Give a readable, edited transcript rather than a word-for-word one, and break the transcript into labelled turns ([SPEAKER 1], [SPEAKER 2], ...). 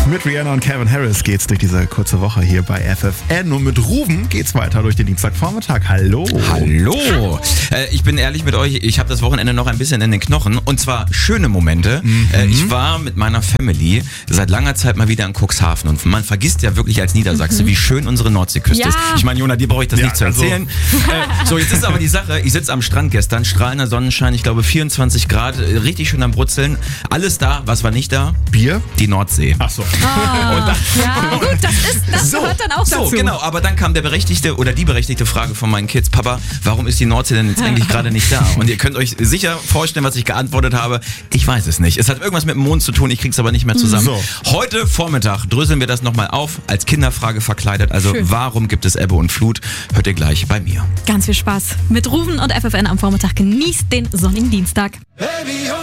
[SPEAKER 1] Mit Rihanna und Calvin Harris geht's durch diese kurze Woche hier bei FFN. Und mit Ruben geht's weiter durch den Dienstagvormittag. Hallo.
[SPEAKER 2] Hallo. Ich bin ehrlich mit euch, ich habe das Wochenende noch ein bisschen in den Knochen. Und zwar schöne Momente. Ich war mit meiner Family seit langer Zeit mal wieder in Cuxhaven. Und man vergisst ja wirklich als Niedersachse, wie schön unsere Nordseeküste ist. Ich meine, Jona, dir brauche ich das nicht zu erzählen. So, jetzt ist aber die Sache, ich sitze am Strand gestern, strahlender Sonnenschein, ich glaube 24 Grad, richtig schön am Brutzeln. Alles da, was war nicht da?
[SPEAKER 1] Bier?
[SPEAKER 2] Die Nordsee.
[SPEAKER 1] Ach so.
[SPEAKER 3] Gut, das gehört dann auch dazu.
[SPEAKER 2] So, genau, aber dann kam die berechtigte Frage von meinen Kids: Papa, warum ist die Nordsee denn jetzt eigentlich gerade nicht da? Und ihr könnt euch sicher vorstellen, was ich geantwortet habe. Ich weiß es nicht. Es hat irgendwas mit dem Mond zu tun, ich krieg's aber nicht mehr zusammen. So. Heute Vormittag dröseln wir das nochmal auf, als Kinderfrage verkleidet. Also, warum gibt es Ebbe und Flut? Hört ihr gleich bei mir.
[SPEAKER 3] Ganz viel Spaß mit Rufen und FFN am Vormittag. Genießt den sonnigen Dienstag.